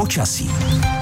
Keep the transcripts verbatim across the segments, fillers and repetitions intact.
počasí.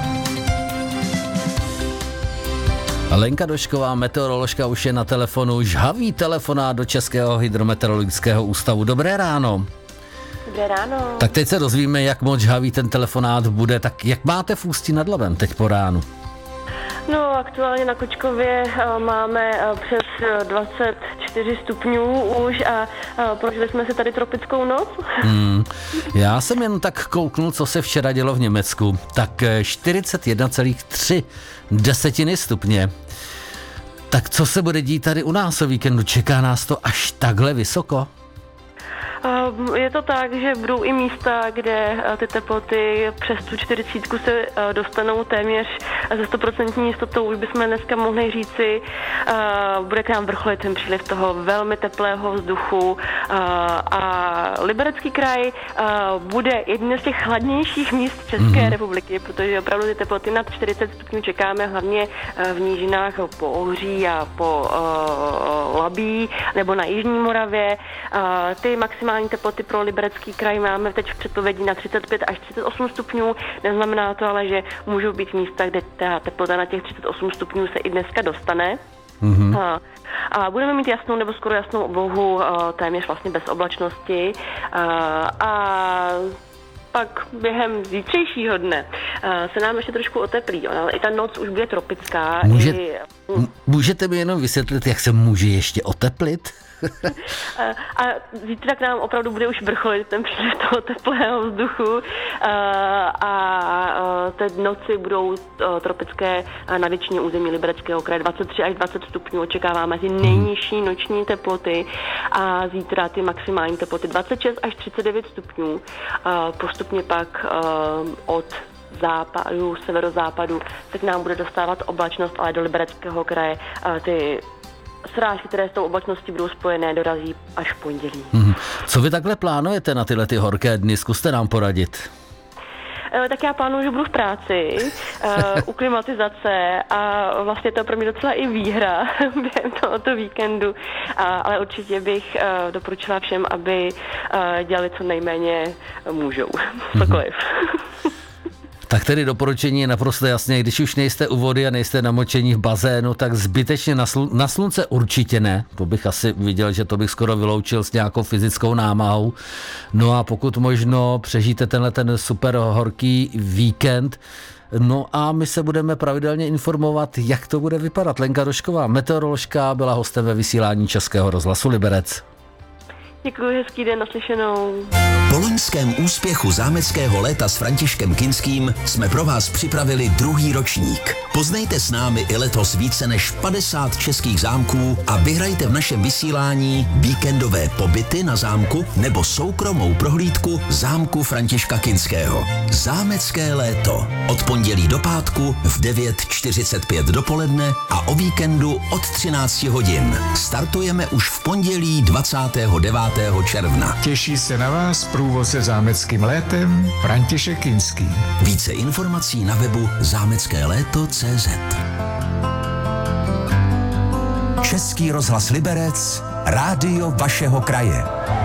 Lenka Došková, meteoroložka, už je na telefonu. Žhavý telefonát do Českého hydrometeorologického ústavu. Dobré ráno. Dobré ráno. Tak teď se dozvíme, jak moc žhavý ten telefonát bude. Tak jak máte v Ústí nad Labem teď po ránu? No, aktuálně na Kočkově uh, máme uh, přes dvacet čtyři stupňů už a uh, prožili jsme si tady tropickou noc. Hmm, já jsem jen tak kouknul, co se včera dělo v Německu. Tak čtyřicet jedna celá tři desetiny stupně. Tak co se bude dít tady u nás o víkendu? Čeká nás to až takhle vysoko? Je to tak, že budou i místa, kde ty teploty přes tu čtyřicítku se dostanou téměř ze stoprocentní jistotou, už bychom dneska mohli říci, bude k nám vrcholit ten příliv toho velmi teplého vzduchu a Liberecký kraj bude jedno z těch chladnějších míst České mm-hmm. republiky, protože opravdu ty teploty nad čtyřicet stupňů čekáme hlavně v nížinách po Ohří a po Labí nebo na Jižní Moravě. Ty maximální teploty pro Liberecký kraj máme teď v předpovědi na třicet pět až třicet osm stupňů. Neznamená to ale, že můžou být místa, kde ta teplota na těch třicet osm stupňů se i dneska dostane. Mm-hmm. A, a budeme mít jasnou nebo skoro jasnou oblohu, téměř vlastně bez oblačnosti. A, a pak během zítřejšího dne se nám ještě trošku oteplí, ale i ta noc už bude tropická. Může, i, můžete mi jenom vysvětlit, jak se může ještě oteplit? A zítra k nám opravdu bude už vrcholit ten příliv toho teplého vzduchu a té noci budou tropické na většině území Libereckého kraje dvacet tři až dvacet stupňů. Očekáváme ty nejnižší noční teploty a zítra ty maximální teploty dvacet šest až třicet devět stupňů. Postupně pak od západu, severozápadu se k nám bude dostávat oblačnost, ale do Libereckého kraje ty srážky, které s tou oblačností budou spojené, dorazí až v pondělí. Hmm. Co vy takhle plánujete na tyhle ty horké dny? Zkuste nám poradit. Tak já plánuju, že budu v práci, uh, u klimatizace a vlastně to pro mě docela i výhra během tohoto víkendu, uh, ale určitě bych uh, doporučila všem, aby uh, dělali co nejméně můžou. Cokoliv. Tak tedy doporučení je naprosto jasné, když už nejste u vody a nejste namočení v bazénu, tak zbytečně na, slu- na slunce určitě ne. To bych asi viděl, že to bych skoro vyloučil s nějakou fyzickou námahou. No a pokud možno přežijte tenhle ten super horký víkend, no a my se budeme pravidelně informovat, jak to bude vypadat. Lenka Došková, meteoroložka, byla hostem ve vysílání Českého rozhlasu Liberec. Děkuji, hezký den, naslyšenou. Po loňském úspěchu zámeckého léta s Františkem Kinským jsme pro vás připravili druhý ročník. Poznejte s námi i letos více než padesát českých zámků a vyhrajte v našem vysílání víkendové pobyty na zámku nebo soukromou prohlídku zámku Františka Kinského. Zámecké léto. Od pondělí do pátku v devět čtyřicet pět dopoledne a o víkendu od třináct hodin. Startujeme už v pondělí dvacátého devátého června. Těší se na vás průvodce zámeckým létem František Kinský. Více informací na webu zámecké léto tečka cé zet. Český rozhlas Liberec, rádio vašeho kraje.